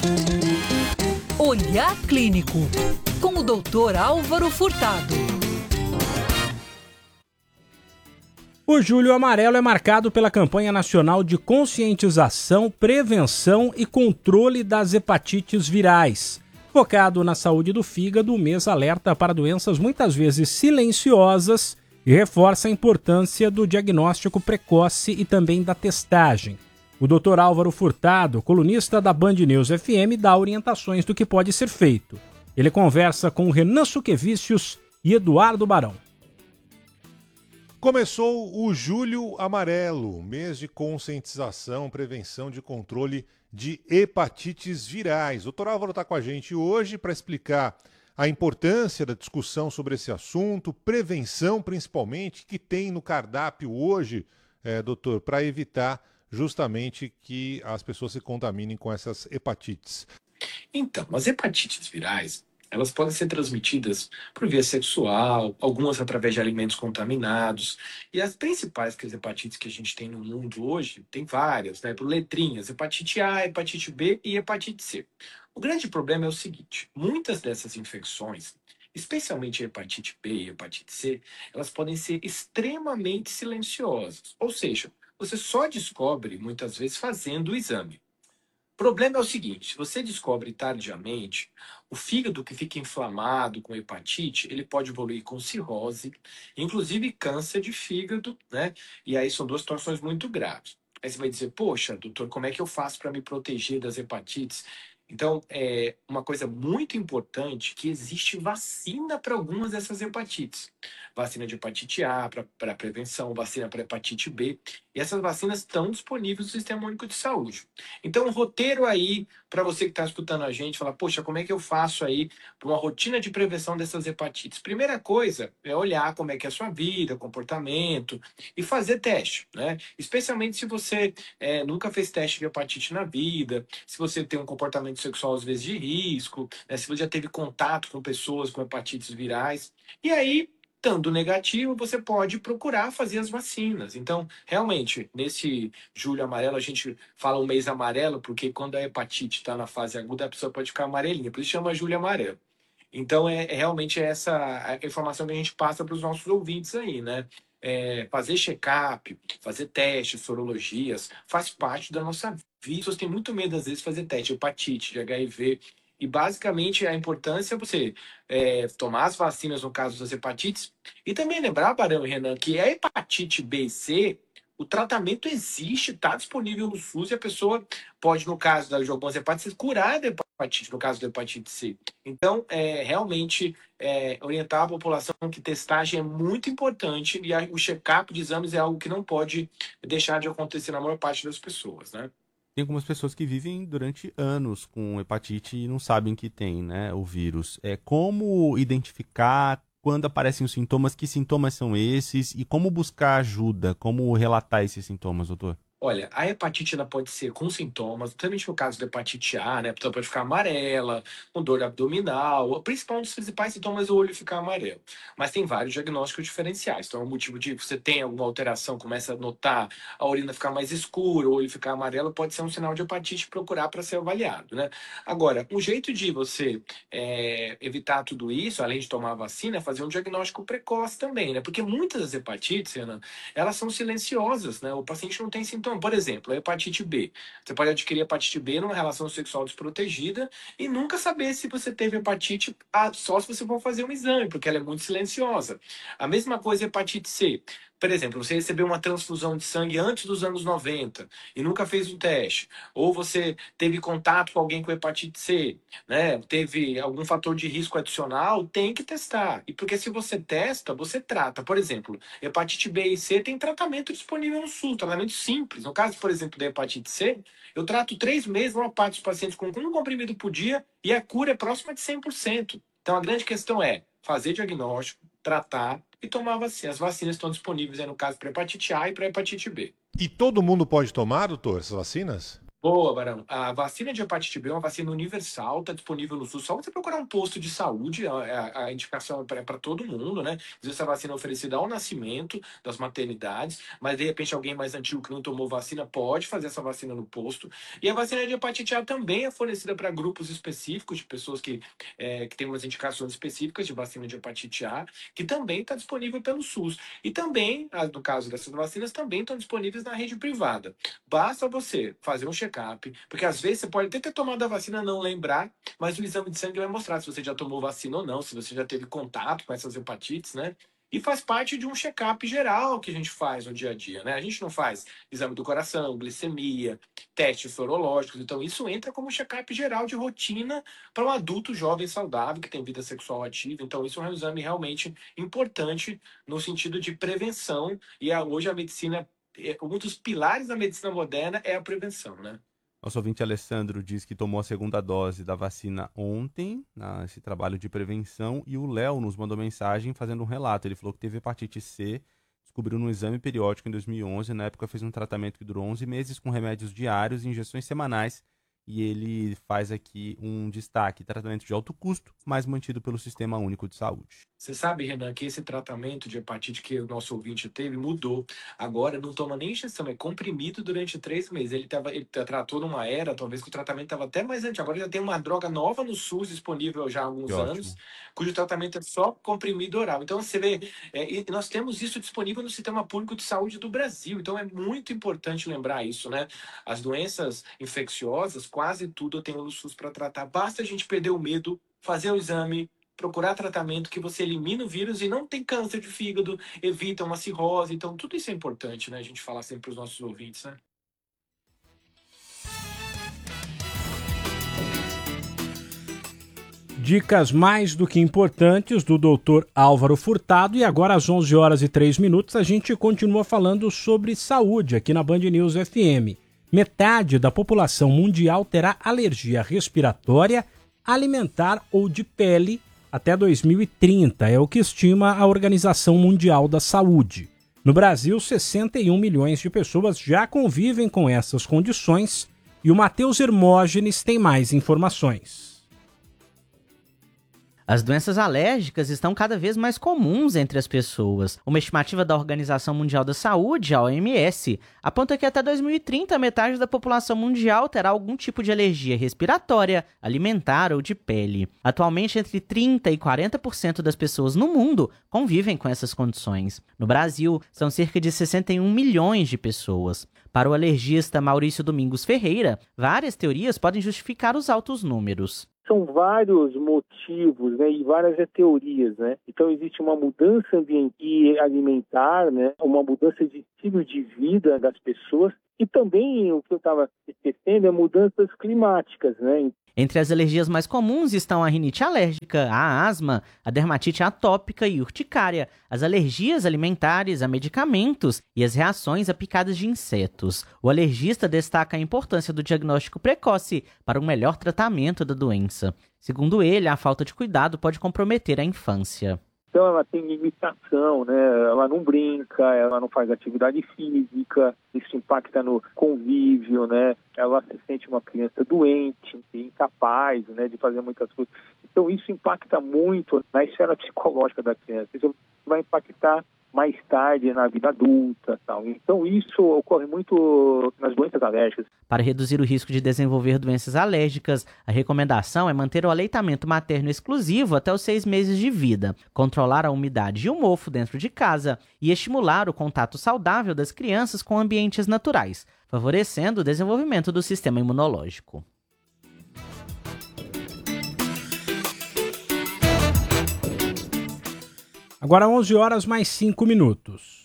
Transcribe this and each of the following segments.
Olhar Clínico, com o Dr. Álvaro Furtado. O Julho Amarelo é marcado pela campanha nacional de conscientização, prevenção e controle das hepatites virais. Focado na saúde do fígado, o mês alerta para doenças muitas vezes silenciosas e reforça a importância do diagnóstico precoce e também da testagem. O Dr. Álvaro Furtado, colunista da Band News FM, dá orientações do que pode ser feito. Ele conversa com Renan Suquevicius e Eduardo Barão. Começou o Julho Amarelo, mês de conscientização, prevenção de controle de hepatites virais. O Dr. Álvaro está com a gente hoje para explicar a importância da discussão sobre esse assunto, prevenção principalmente, que tem no cardápio hoje, doutor, para evitar justamente que as pessoas se contaminem com essas hepatites. Então, as hepatites virais, elas podem ser transmitidas por via sexual, algumas através de alimentos contaminados. E as principais hepatites que a gente tem no mundo hoje, tem várias, né? Por letrinhas, hepatite A, hepatite B e hepatite C. O grande problema é o seguinte, muitas dessas infecções, especialmente a hepatite B e a hepatite C, elas podem ser extremamente silenciosas. Ou seja, você só descobre, muitas vezes, fazendo o exame. O problema é o seguinte, se você descobre tardiamente, o fígado que fica inflamado com hepatite, ele pode evoluir com cirrose, inclusive câncer de fígado, né? E aí são duas situações muito graves. Aí você vai dizer, poxa, doutor, como é que eu faço para me proteger das hepatites? Então, é uma coisa muito importante que existe vacina para algumas dessas hepatites. Vacina de hepatite A para prevenção, vacina para hepatite B. E essas vacinas estão disponíveis no Sistema Único de Saúde. Então, um roteiro aí, para você que está escutando a gente, falar, poxa, como é que eu faço aí para uma rotina de prevenção dessas hepatites? Primeira coisa é olhar como é que é a sua vida, comportamento e fazer teste, né? Especialmente se você nunca fez teste de hepatite na vida, se você tem um comportamento sexual às vezes de risco, né? Se você já teve contato com pessoas com hepatites virais. E aí, estando negativo, você pode procurar fazer as vacinas. Então, realmente, nesse Julho Amarelo, a gente fala um mês amarelo, porque quando a hepatite está na fase aguda, a pessoa pode ficar amarelinha, por isso chama Julho Amarelo. Então, realmente essa a informação que a gente passa para os nossos ouvintes aí, né? Fazer check-up, fazer testes, sorologias, faz parte da nossa vida. As pessoas têm muito medo, às vezes, de fazer teste de hepatite, de HIV. E, basicamente, a importância é você tomar as vacinas no caso das hepatites. E também lembrar, Barão e Renan, que a hepatite B e C, o tratamento existe, está disponível no SUS e a pessoa pode, no caso de algumas hepatites, curar da hepatite, no caso da hepatite C. Então, realmente, orientar a população que testagem é muito importante e o check-up de exames é algo que não pode deixar de acontecer na maior parte das pessoas, né? Tem algumas pessoas que vivem durante anos com hepatite e não sabem que tem, né, o vírus. Como identificar quando aparecem os sintomas, que sintomas são esses e como buscar ajuda, como relatar esses sintomas, doutor? Olha, a hepatite ela pode ser com sintomas, principalmente no caso da hepatite A, né? A pessoa pode ficar amarela, com dor abdominal. O principal, um dos principais sintomas é o olho ficar amarelo. Mas tem vários diagnósticos diferenciais. Então, é um motivo de você tem alguma alteração, começa a notar a urina ficar mais escura, o olho ficar amarelo, pode ser um sinal de hepatite procurar para ser avaliado, né? Agora, um jeito de você evitar tudo isso, além de tomar a vacina, é fazer um diagnóstico precoce também, né? Porque muitas das hepatites, Renan, elas são silenciosas, né? O paciente não tem sintomas. Por exemplo, a hepatite B. Você pode adquirir hepatite B numa relação sexual desprotegida e nunca saber se você teve hepatite só se você for fazer um exame, porque ela é muito silenciosa. A mesma coisa a hepatite C. Por exemplo, você recebeu uma transfusão de sangue antes dos anos 90 e nunca fez um teste. Ou você teve contato com alguém com hepatite C, né? Teve algum fator de risco adicional, tem que testar. E porque se você testa, você trata. Por exemplo, hepatite B e C tem tratamento disponível no SUS, tratamento simples. No caso, por exemplo, da hepatite C, eu trato 3 meses, uma parte dos pacientes com um comprimido por dia e a cura é próxima de 100%. Então, a grande questão é fazer diagnóstico, tratar e tomar vacina. As vacinas estão disponíveis, no caso, para hepatite A e para hepatite B. E todo mundo pode tomar, doutor, essas vacinas? Boa, Barão. A vacina de hepatite B é uma vacina universal, está disponível no SUS. Só você procurar um posto de saúde, a indicação é para todo mundo, né? Às vezes essa vacina é oferecida ao nascimento das maternidades, mas de repente alguém mais antigo que não tomou vacina pode fazer essa vacina no posto. E a vacina de hepatite A também é fornecida para grupos específicos de pessoas que têm umas indicações específicas de vacina de hepatite A, que também está disponível pelo SUS. E também, no caso dessas vacinas, também estão disponíveis na rede privada. Basta você fazer um check-up, porque às vezes você pode até ter tomado a vacina e não lembrar, mas o exame de sangue vai mostrar se você já tomou vacina ou não, se você já teve contato com essas hepatites, né? E faz parte de um check-up geral que a gente faz no dia a dia, né? A gente não faz exame do coração, glicemia, testes sorológicos, então isso entra como check-up geral de rotina para um adulto jovem saudável que tem vida sexual ativa, então isso é um exame realmente importante no sentido de prevenção, e hoje a medicina, um dos pilares da medicina moderna é a prevenção, né? Nosso ouvinte Alessandro diz que tomou a segunda dose da vacina ontem, nesse trabalho de prevenção, e o Léo nos mandou mensagem fazendo um relato. Ele falou que teve hepatite C, descobriu no exame periódico em 2011, na época fez um tratamento que durou 11 meses com remédios diários e injeções semanais, e ele faz aqui um destaque: tratamento de alto custo, mas mantido pelo Sistema Único de Saúde. Você sabe, Renan, que esse tratamento de hepatite que o nosso ouvinte teve mudou. Agora não toma nem injeção, é comprimido durante 3 meses. Ele tratou numa era, talvez, que o tratamento estava até mais antigo. Agora já tem uma droga nova no SUS disponível já há alguns anos, cujo tratamento é só comprimido oral. Então você vê, nós temos isso disponível no Sistema Público de Saúde do Brasil. Então é muito importante lembrar isso, né? As doenças infecciosas, quase tudo eu tenho no SUS para tratar. Basta a gente perder o medo, fazer o exame, procurar tratamento, que você elimina o vírus e não tem câncer de fígado, evita uma cirrose. Então, tudo isso é importante, né? A gente falar sempre para os nossos ouvintes, né? Dicas mais do que importantes do Dr. Álvaro Furtado. E agora, às 11h03, a gente continua falando sobre saúde aqui na Band News FM. Metade da população mundial terá alergia respiratória, alimentar ou de pele até 2030, é o que estima a Organização Mundial da Saúde. No Brasil, 61 milhões de pessoas já convivem com essas condições e o Matheus Hermógenes tem mais informações. As doenças alérgicas estão cada vez mais comuns entre as pessoas. Uma estimativa da Organização Mundial da Saúde, a OMS, aponta que até 2030 metade da população mundial terá algum tipo de alergia respiratória, alimentar ou de pele. Atualmente, entre 30% e 40% das pessoas no mundo convivem com essas condições. No Brasil, são cerca de 61 milhões de pessoas. Para o alergista Maurício Domingos Ferreira, várias teorias podem justificar os altos números. São vários motivos, né, e várias teorias, né? Então existe uma mudança ambiental e alimentar, né, uma mudança de estilo de vida das pessoas, e também o que eu estava esquecendo é mudanças climáticas, né? Entre as alergias mais comuns estão a rinite alérgica, a asma, a dermatite atópica e urticária, as alergias alimentares a medicamentos e as reações a picadas de insetos. O alergista destaca a importância do diagnóstico precoce para um melhor tratamento da doença. Segundo ele, a falta de cuidado pode comprometer a infância. Então ela tem limitação, né? Ela não brinca, ela não faz atividade física, isso impacta no convívio, né? Ela se sente uma criança doente, incapaz, né, de fazer muitas coisas. Então isso impacta muito na esfera psicológica da criança. Isso vai impactar mais tarde na vida adulta, tal. Então isso ocorre muito nas doenças alérgicas. Para reduzir o risco de desenvolver doenças alérgicas, a recomendação é manter o aleitamento materno exclusivo até os 6 meses de vida, controlar a umidade e o mofo dentro de casa e estimular o contato saudável das crianças com ambientes naturais, favorecendo o desenvolvimento do sistema imunológico. Agora 11h05.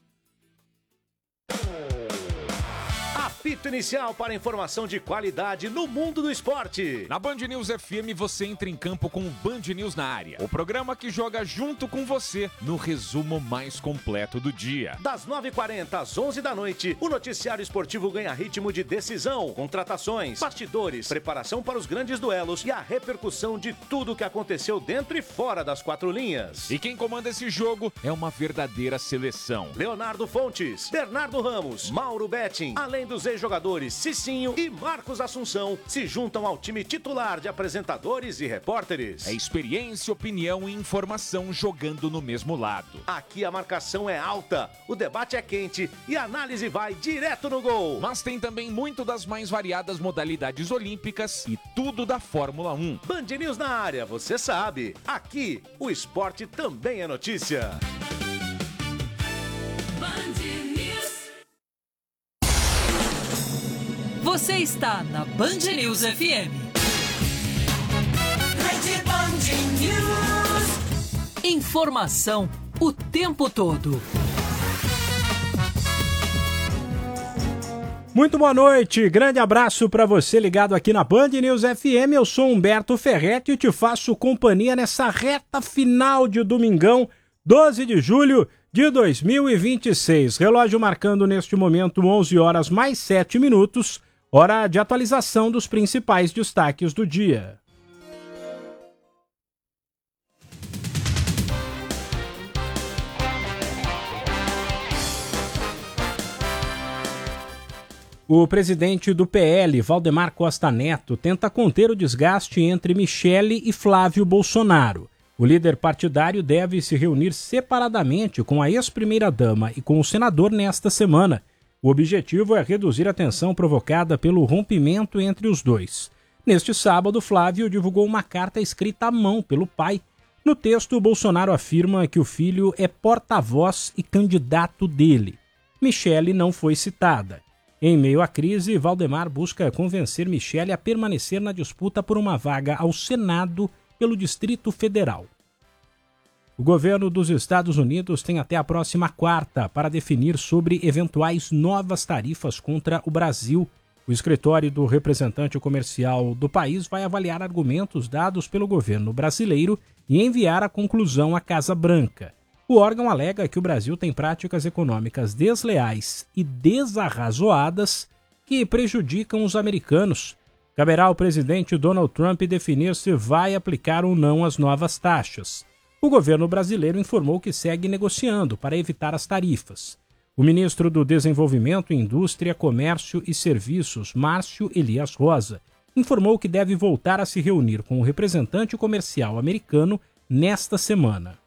Apito inicial para informação de qualidade no mundo do esporte. Na Band News FM você entra em campo com o Band News na área. O programa que joga junto com você no resumo mais completo do dia. Das 9h40 às 11 da noite, o noticiário esportivo ganha ritmo de decisão, contratações, bastidores, preparação para os grandes duelos e a repercussão de tudo o que aconteceu dentro e fora das 4 linhas. E quem comanda esse jogo é uma verdadeira seleção. Leonardo Fontes, Bernardo Ramos, Mauro Betting, além dos ex-jogadores jogadores Cicinho e Marcos Assunção se juntam ao time titular de apresentadores e repórteres. É experiência, opinião e informação jogando no mesmo lado. Aqui a marcação é alta, o debate é quente e a análise vai direto no gol. Mas tem também muito das mais variadas modalidades olímpicas e tudo da Fórmula 1. Band News na área, você sabe. Aqui, o esporte também é notícia. Você está na Band News FM. Rede Band News. Informação o tempo todo. Muito boa noite, grande abraço para você ligado aqui na Band News FM. Eu sou Humberto Ferretti e te faço companhia nessa reta final de domingão, 12 de julho de 2026. Relógio marcando neste momento 11 horas mais 7 minutos, hora de atualização dos principais destaques do dia. O presidente do PL, Valdemar Costa Neto, tenta conter o desgaste entre Michele e Flávio Bolsonaro. O líder partidário deve se reunir separadamente com a ex-primeira-dama e com o senador nesta semana. O objetivo é reduzir a tensão provocada pelo rompimento entre os dois. Neste sábado, Flávio divulgou uma carta escrita à mão pelo pai. No texto, Bolsonaro afirma que o filho é porta-voz e candidato dele. Michele não foi citada. Em meio à crise, Valdemar busca convencer Michele a permanecer na disputa por uma vaga ao Senado pelo Distrito Federal. O governo dos Estados Unidos tem até a próxima quarta para definir sobre eventuais novas tarifas contra o Brasil. O escritório do representante comercial do país vai avaliar argumentos dados pelo governo brasileiro e enviar a conclusão à Casa Branca. O órgão alega que o Brasil tem práticas econômicas desleais e desarrazoadas que prejudicam os americanos. Caberá ao presidente Donald Trump definir se vai aplicar ou não as novas taxas. O governo brasileiro informou que segue negociando para evitar as tarifas. O ministro do Desenvolvimento, Indústria, Comércio e Serviços, Márcio Elias Rosa, informou que deve voltar a se reunir com o representante comercial americano nesta semana.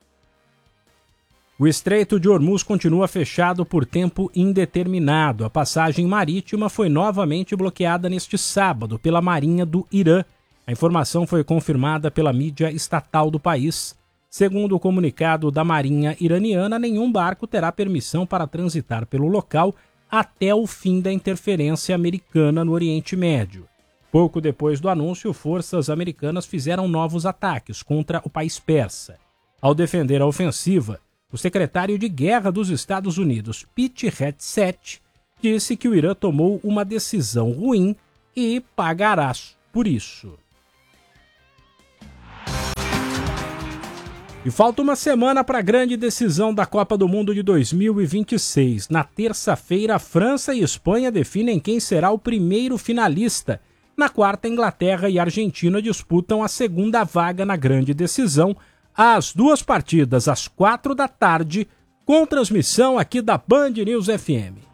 O Estreito de Hormuz continua fechado por tempo indeterminado. A passagem marítima foi novamente bloqueada neste sábado pela Marinha do Irã. A informação foi confirmada pela mídia estatal do país. Segundo o comunicado da Marinha iraniana, nenhum barco terá permissão para transitar pelo local até o fim da interferência americana no Oriente Médio. Pouco depois do anúncio, forças americanas fizeram novos ataques contra o país persa. Ao defender a ofensiva, o secretário de Guerra dos Estados Unidos, Pete Hegseth, disse que o Irã tomou uma decisão ruim e pagará por isso. E falta uma semana para a grande decisão da Copa do Mundo de 2026. Na terça-feira, França e Espanha definem quem será o primeiro finalista. Na quarta, Inglaterra e Argentina disputam a segunda vaga na grande decisão. As duas partidas às 4 da tarde, com transmissão aqui da Band News FM.